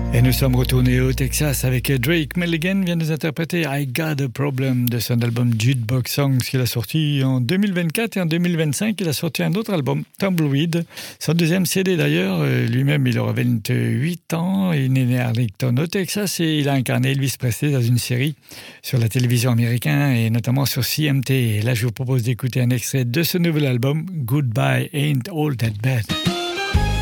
Et nous sommes retournés au Texas avec Drake Milligan vient nous interpréter I Got a Problem de son album Jukebox Songs qu'il a sorti en 2024 et en 2025 il a sorti un autre album Tumbleweed, son deuxième CD d'ailleurs. Lui-même il aura 28 ans, il est né à Arlington au Texas et il a incarné Elvis Presley dans une série sur la télévision américaine et notamment sur CMT. Et là je vous propose d'écouter un extrait de ce nouvel album Goodbye Ain't All That Bad.